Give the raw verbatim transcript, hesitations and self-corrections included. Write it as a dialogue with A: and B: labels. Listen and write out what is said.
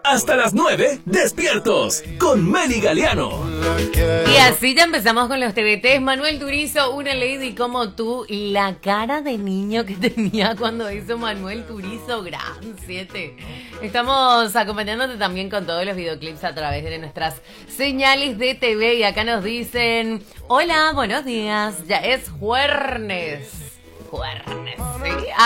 A: hasta las nueve, despiertos, con Meli Galeano.
B: Y así ya empezamos con los T V Ts. Manuel Turizo, Una Lady Como Tú. La cara de niño que tenía cuando hizo Manuel Turizo, gran siete. Estamos acompañándote también con todos los videoclips a través de nuestras señales de T V. Y acá nos dicen, hola, buenos días, ya es jueves. Jueves, sí.